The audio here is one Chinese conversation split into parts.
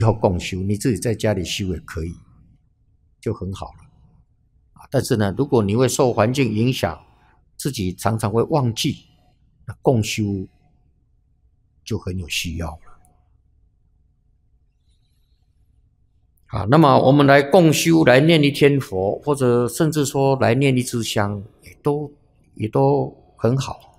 要共修，你自己在家里修也可以，就很好了。但是呢，如果你会受环境影响，自己常常会忘记，那共修就很有需要了。那么我们来共修，来念一天佛，或者甚至说来念一支香，也都很好，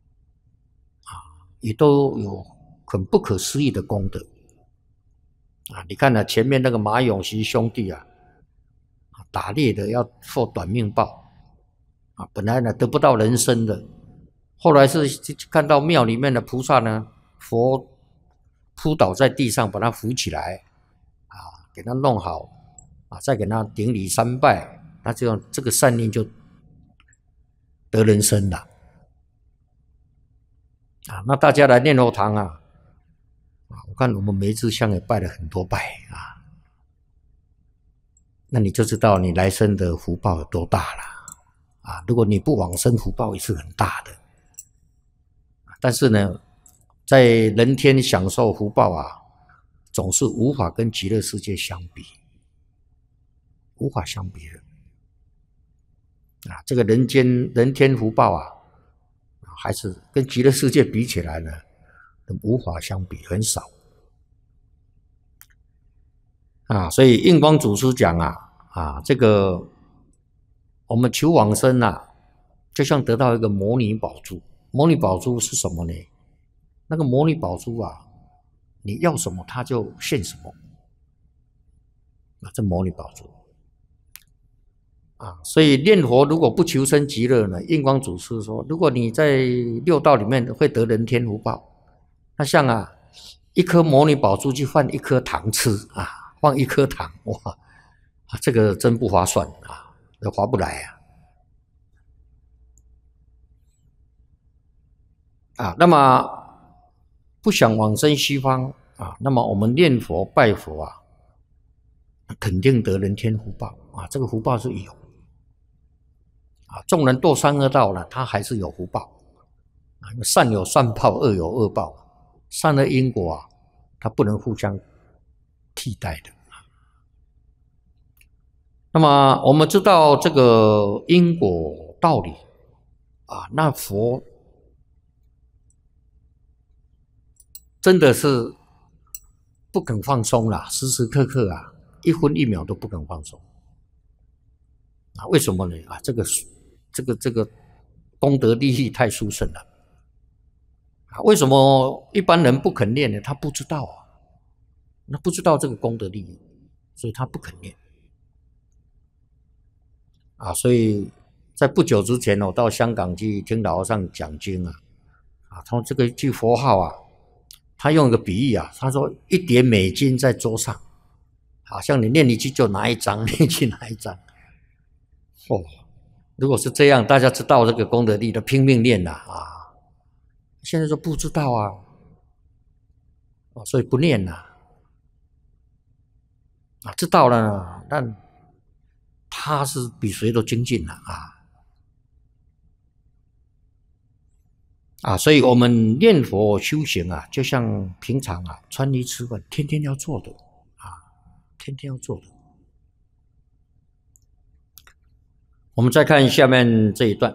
也都有很不可思议的功德。你看前面那个马永熙兄弟打猎的要获短命报本来呢得不到人身的，后来是看到庙里面的菩萨呢，佛扑倒在地上，把他扶起来给他弄好再给他顶礼三拜，那这个善念就得人身了那大家来念佛堂我看我们每一支香也拜了很多拜那你就知道你来生的福报有多大了如果你不往生，福报也是很大的但是呢，在人天享受福报总是无法跟极乐世界相比，无法相比的这个人天福报还是跟极乐世界比起来呢，无法相比，很少所以印光祖师讲这个我们求往生就像得到一个摩尼宝珠。摩尼宝珠是什么呢？那个摩尼宝珠你要什么它就现什么这摩尼宝珠所以念佛如果不求生极乐呢，印光祖师说，如果你在六道里面会得人天福报，那像一颗摩尼宝珠去换一颗糖吃换一颗糖，哇，这个真不划算划不来那么不想往生西方那么我们念佛拜佛肯定得人天福报这个福报是有纵然堕三恶道了，他还是有福报善有善报，恶有恶报，善恶因果它不能互相替代的那么我们知道这个因果道理那佛真的是不肯放松啦，时时刻刻一分一秒都不肯放松为什么呢这个功德利益太殊胜了为什么一般人不肯念呢？他不知道那不知道这个功德利益，所以他不肯念所以在不久之前我到香港去听老和尚讲经他这个一句佛号他用一个比喻他说1叠美金在桌上，好像你念一句就拿一张，念一句拿一张如果是这样，大家知道这个功德力的拼命念现在就不知道所以不念知道了但他是比谁都精进了所以我们念佛修行就像平常穿衣吃饭天天要做的天天要做的。我们再看下面这一段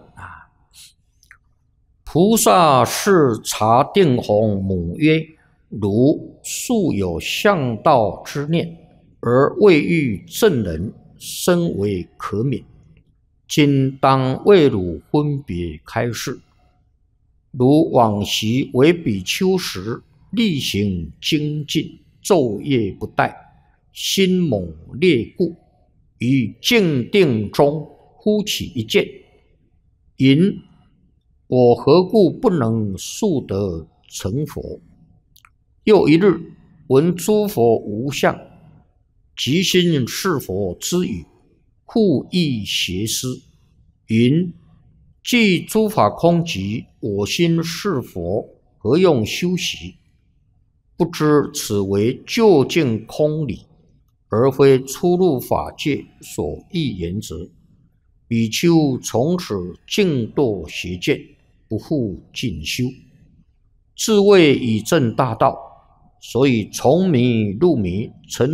菩萨是察定弘母曰：汝素有向道之念，而未遇正人，深为可悯。今当为汝分别开示。如往昔为比丘时，力行精进，昼夜不怠，心猛烈故，于静定中忽起一见，云：我何故不能速得成佛？又一日，闻诸佛无相，即心是佛之语，复亦邪思，云：既诸法空寂，我心是佛，何用修习？不知此为究竟空理，而非出入法界所欲言者。比丘从此尽堕邪见，不复进修，自谓已证大道， 所以从迷入迷，成